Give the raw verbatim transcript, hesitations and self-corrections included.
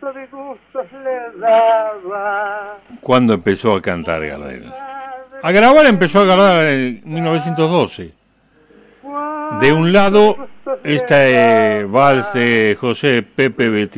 disgustos le daba. ¿Cuándo empezó a cantar Gardel? A grabar empezó a grabar en mil novecientos doce. De un lado, este vals de José Pepe Bettini.